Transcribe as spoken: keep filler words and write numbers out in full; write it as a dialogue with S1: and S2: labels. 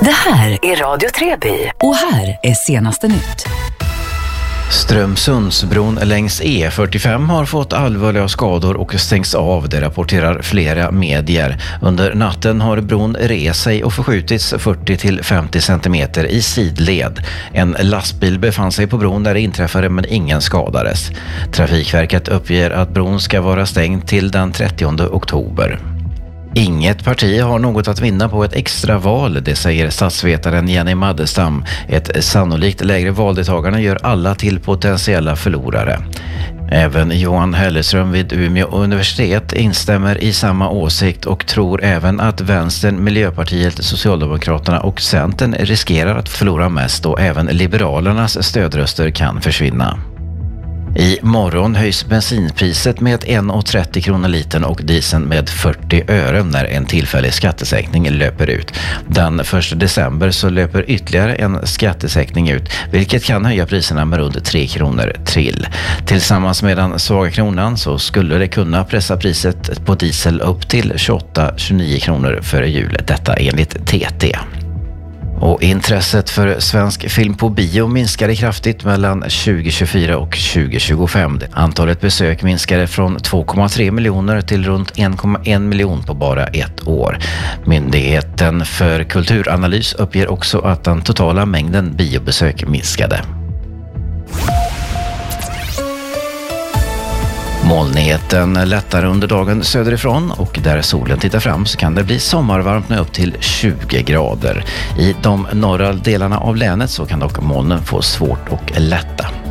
S1: Det här är Radio Treby och här är senaste nytt.
S2: Strömsundsbron längs E fyrtiofem har fått allvarliga skador och stängs av, det rapporterar flera medier. Under natten har bron rest sig och förskjutits fyrtio till femtio centimeter i sidled. En lastbil befann sig på bron där det inträffade men ingen skadades. Trafikverket uppger att bron ska vara stängd till den trettionde oktober. Inget parti har något att vinna på ett extra val, det säger statsvetaren Jenny Maddestam. Ett sannolikt lägre valdeltagande gör alla till potentiella förlorare. Även Johan Helleström vid Umeå universitet instämmer i samma åsikt och tror även att Vänstern, Miljöpartiet, Socialdemokraterna och Centern riskerar att förlora mest och även Liberalernas stödröster kan försvinna. I morgon höjs bensinpriset med en krona trettio kronor litern och dieseln med fyrtio öre när en tillfällig skattesänkning löper ut. Den första december så löper ytterligare en skattesänkning ut, vilket kan höja priserna med runt tre kronor till. Tillsammans med den svaga kronan så skulle det kunna pressa priset på diesel upp till tjugoåtta till tjugonio kronor före jul, detta enligt T T. Och intresset för svensk film på bio minskade kraftigt mellan tjugo tjugofyra och tjugo tjugofem. Antalet besök minskade från två komma tre miljoner till runt en komma en miljon på bara ett år. Myndigheten för kulturanalys uppger också att den totala mängden biobesök minskade. Molnigheten lättar under dagen söderifrån och där solen tittar fram så kan det bli sommarvarmt med upp till tjugo grader. I de norra delarna av länet så kan dock molnen få svårt att lätta.